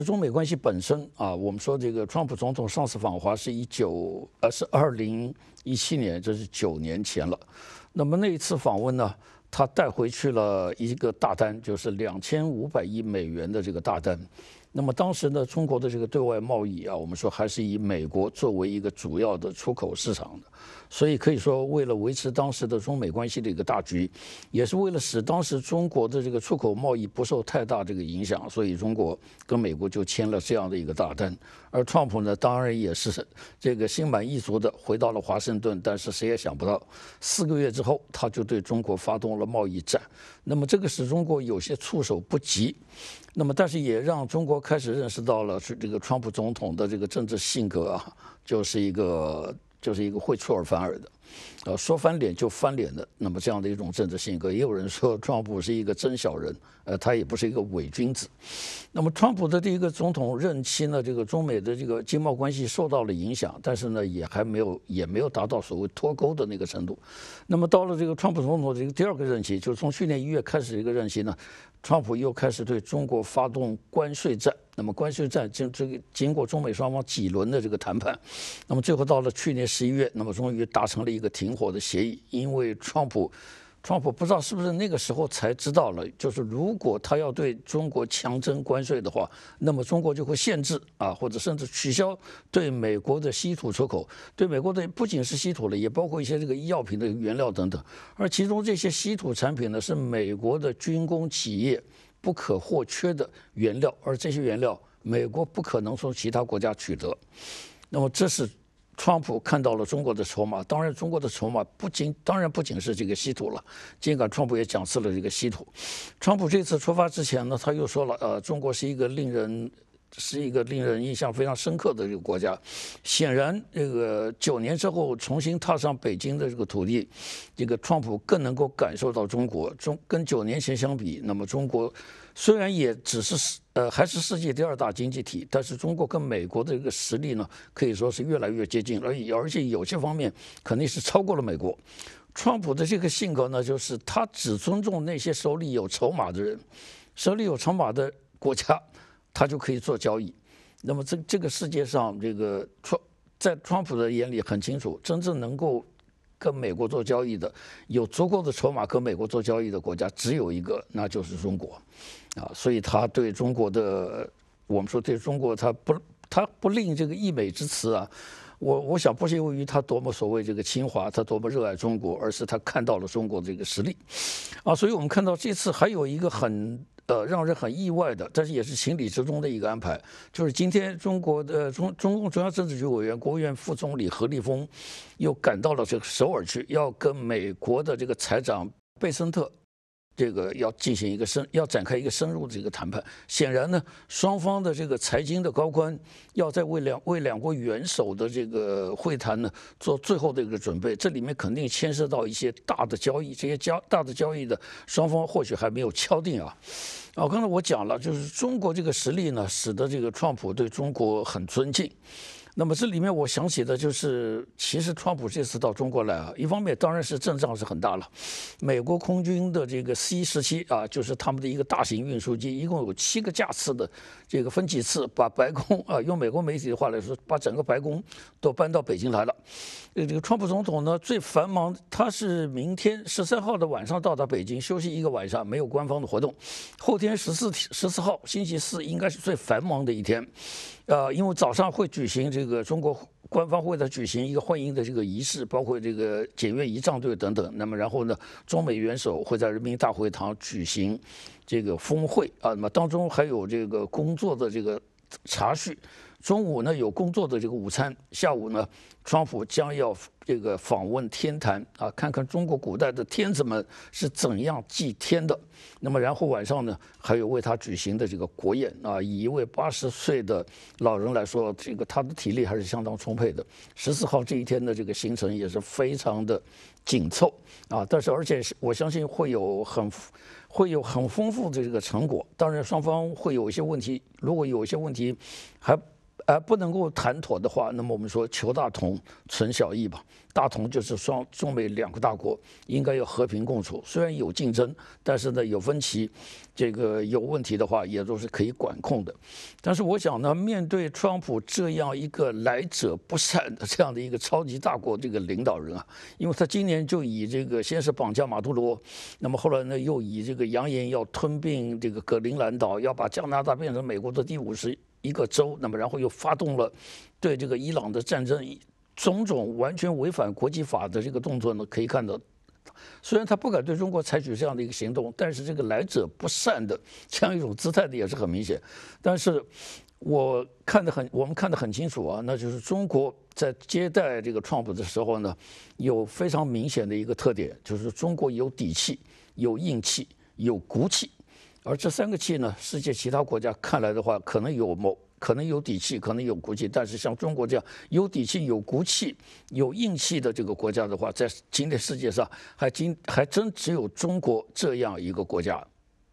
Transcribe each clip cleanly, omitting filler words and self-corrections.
中美关系本身啊，我们说这个川普总统上次访华是2017年，这是9年前了。那么那一次访问呢，他带回去了一个大单，就是2500亿美元的这个大单。那么当时呢，中国的这个对外贸易啊，我们说还是以美国作为一个主要的出口市场的，所以可以说为了维持当时的中美关系的一个大局，也是为了使当时中国的这个出口贸易不受太大这个影响，所以中国跟美国就签了这样的一个大单。而川普呢，当然也是这个心满意足的回到了华盛顿，但是谁也想不到，4个月之后他就对中国发动了贸易战。那么这个使中国有些措手不及。那么，但是也让中国开始认识到了是这个川普总统的这个政治性格啊，就是一个会出尔反尔的，说翻脸就翻脸的。那么这样的一种政治性格，也有人说川普是一个真小人，他也不是一个伪君子。那么川普的第一个总统任期呢，这个中美的这个经贸关系受到了影响，但是呢，也没有达到所谓脱钩的那个程度。那么到了这个川普总统的这个第二个任期，就是从去年1月开始一个任期呢，川普又开始对中国发动关税战。那么关税战经过中美双方几轮的这个谈判，那么最后到了去年11月，那么终于达成了一个停火的协议。因为川普不知道是不是那个时候才知道了，就是如果他要对中国强征关税的话，那么中国就会限制啊，或者甚至取消对美国的稀土出口。对美国的不仅是稀土了，也包括一些这个医药品的原料等等。而其中这些稀土产品呢，是美国的军工企业不可或缺的原料，而这些原料美国不可能从其他国家取得。那么这是川普看到了中国的筹码，当然中国的筹码不仅是这个稀土了，尽管川普也讲述了这个稀土。川普这次出发之前呢，他又说了，中国是一个令人印象非常深刻的这个国家。显然，这个9年之后重新踏上北京的这个土地，这个川普更能够感受到跟9年前相比，那么中国虽然也只是还是世界第2大经济体，但是中国跟美国的这个实力呢，可以说是越来越接近，而且有些方面肯定是超过了美国。川普的这个性格呢，就是他只尊重那些手里有筹码的人，手里有筹码的国家，他就可以做交易。那么这个世界上，在川普的眼里很清楚，真正能够跟美国做交易的，有足够的筹码跟美国做交易的国家只有一个，那就是中国，啊，所以他对中国的，我们说对中国他不吝这个溢美之词啊。我想不是由于他多么所谓这个侵华，他多么热爱中国，而是他看到了中国这个实力，啊，所以我们看到这次还有一个让人很意外的，但是也是情理之中的一个安排，就是今天中国的中共中央政治局委员、国务院副总理何立峰又赶到了这个首尔去，要跟美国的这个财长贝森特这个要展开一个深入的这个谈判。显然呢，双方的这个财经的高官要在为两国元首的这个会谈呢做最后的一个准备。这里面肯定牵涉到一些大的交易，这些大的交易的双方或许还没有敲定啊。刚才我讲了，就是中国这个实力呢，使得这个川普对中国很尊敬。那么这里面我想起的就是，其实川普这次到中国来啊，一方面当然是阵仗是很大了，美国空军的这个 C-17啊，就是他们的一个大型运输机，一共有7个架次的，这个分几次把白宫啊，用美国媒体的话来说，把整个白宫都搬到北京来了。这个川普总统呢，最繁忙，他是明天13号的晚上到达北京，休息1个晚上，没有官方的活动。后天14号星期4应该是最繁忙的一天。因为早上会举行这个中国官方会举行一个欢迎的这个仪式，包括这个检阅仪仗队等等。那么然后呢，中美元首会在人民大会堂举行这个峰会啊，那么当中还有这个工作的这个茶叙。中午呢有工作的这个午餐，下午呢，川普将要这个访问天坛啊，看看中国古代的天子们是怎样祭天的。那么然后晚上呢，还有为他举行的这个国宴啊，以一位80岁的老人来说，这个他的体力还是相当充沛的。14号这一天的这个行程也是非常的紧凑啊，但是而且我相信会有很丰富的这个成果。当然双方会有一些问题，如果有一些问题不能够谈妥的话，那么我们说求大同存小异吧。大同就是中美两个大国应该要和平共处，虽然有竞争，但是呢有分歧，这个有问题的话也都是可以管控的。但是我想呢，面对川普这样一个来者不善的这样的一个超级大国这个领导人啊，因为他今年就以这个先是绑架马杜罗，那么后来呢又以这个扬言要吞并这个格陵兰岛，要把加拿大变成美国的第51个州，那么然后又发动了对这个伊朗的战争，种种完全违反国际法的这个动作呢，可以看到，虽然他不敢对中国采取这样的一个行动，但是这个来者不善的这样一种姿态的也是很明显。但是我们看得很清楚啊，那就是中国在接待这个川普的时候呢，有非常明显的一个特点，就是中国有底气、有硬气、有骨气。而这3个气呢，世界其他国家看来的话，可能有底气，可能有骨气，但是像中国这样有底气、有骨气、有硬气的这个国家的话，在今天世界上还真只有中国这样一个国家。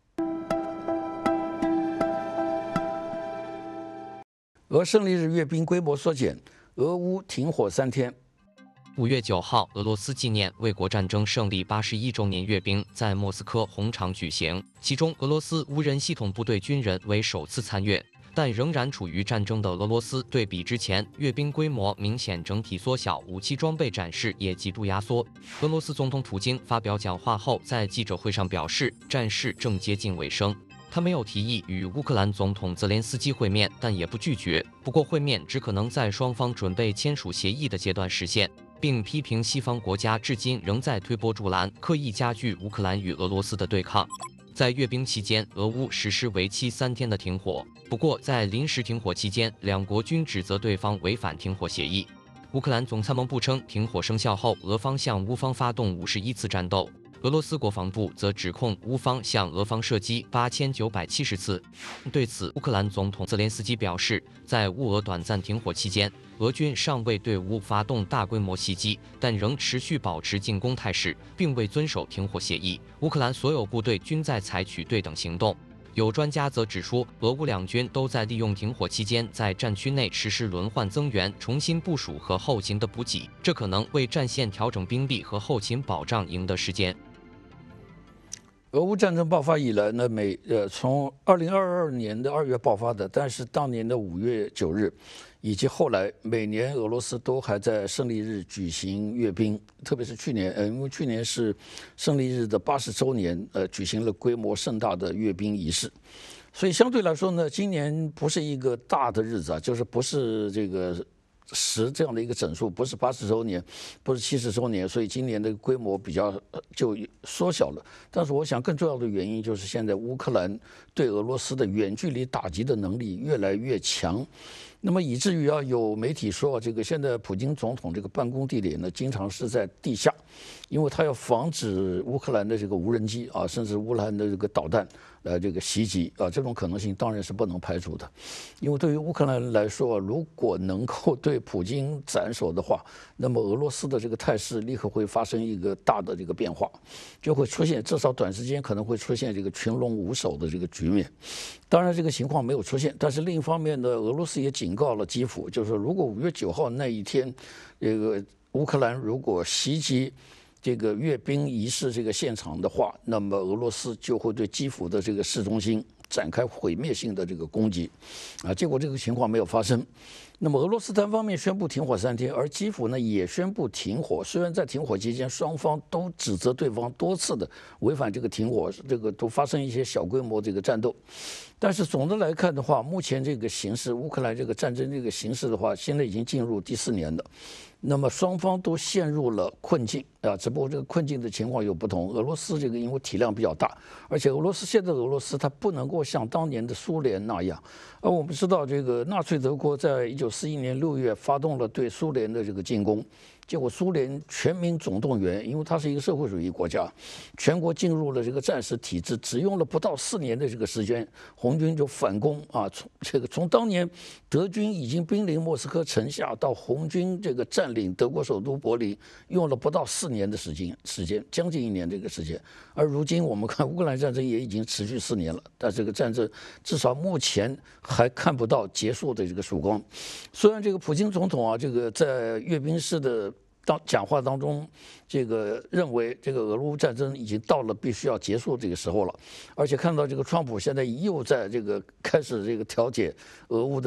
俄胜利日阅兵规模缩减，俄乌停火3天。 5月9号，俄罗斯纪念卫国战争胜利81周年阅兵在莫斯科红场举行，其中俄罗斯无人系统部队军人为首次参阅。但仍然处于战争的俄罗斯，对比之前，阅兵规模明显整体缩小，武器装备展示也极度压缩。俄罗斯总统普京发表讲话后，在记者会上表示，战事正接近尾声。他没有提议与乌克兰总统泽连斯基会面，但也不拒绝。不过，会面只可能在双方准备签署协议的阶段实现，并批评西方国家至今仍在推波助澜，刻意加剧乌克兰与俄罗斯的对抗。在阅兵期间，俄乌实施为期3天的停火。不过，在临时停火期间，两国均指责对方违反停火协议。乌克兰总参谋部称，停火生效后，俄方向乌方发动51次战斗。俄罗斯国防部则指控乌方向俄方射击8970次。对此，乌克兰总统泽连斯基表示，在乌俄短暂停火期间，俄军尚未对乌发动大规模袭击，但仍持续保持进攻态势，并未遵守停火协议。乌克兰所有部队均在采取对等行动。有专家则指出，俄乌两军都在利用停火期间在战区内实施轮换增援、重新部署和后勤的补给，这可能为战线调整兵力和后勤保障赢得时间。 俄乌战争爆发以来呢，从2022年的2月爆发的，但是当年的5月9日，以及后来每年俄罗斯都还在胜利日举行阅兵，特别是去年，因为去年是胜利日的80周年，举行了规模盛大的阅兵仪式，所以相对来说呢，今年不是一个大的日子啊，就是不是这个10这样的一个整数，不是80周年，不是70周年，所以今年的规模比较就缩小了。但是我想更重要的原因就是现在乌克兰对俄罗斯的远距离打击的能力越来越强，那么以至于有媒体说，这个现在普京总统这个办公地点呢，经常是在地下，因为他要防止乌克兰的这个无人机啊，甚至乌克兰的这个导弹这个袭击啊，这种可能性当然是不能排除的。因为对于乌克兰来说，如果能够对普京斩首的话，那么俄罗斯的这个态势立刻会发生一个大的这个变化，就会出现至少短时间可能会出现这个群龙无首的这个局面。当然这个情况没有出现，但是另一方面呢，俄罗斯也警告了基辅，就是说如果5月9号那一天，这个乌克兰如果袭击这个阅兵仪式这个现场的话，那么俄罗斯就会对基辅的这个市中心展开毁灭性的这个攻击，结果这个情况没有发生。那么俄罗斯单方面宣布停火3天，而基辅呢也宣布停火。虽然在停火期间，双方都指责对方多次的违反这个停火，这个都发生一些小规模这个战斗，但是总的来看的话，目前这个形势，乌克兰这个战争这个形势的话，现在已经进入第4年了。那么双方都陷入了困境只不过这个困境的情况有不同。俄罗斯这个因为体量比较大，而且现在俄罗斯它不能够像当年的苏联那样。我们知道这个纳粹德国在1941年6月发动了对苏联的这个进攻， 结果苏联全民总动员，因为它是一个社会主义国家，全国进入了这个战时体制，只用了不到4年的这个时间，红军就反攻啊。从当年德军已经兵临莫斯科城下，到红军这个占领德国首都柏林，用了不到4年的时间，将近1年这个时间。而如今我们看乌克兰战争也已经持续4年了，但这个战争至少目前还看不到结束的这个曙光。虽然这个普京总统啊，这个在阅兵式的讲话当中，这个认为这个俄乌战争已经到了必须要结束这个时候了，而且看到这个川普现在又在这个开始这个调解俄乌的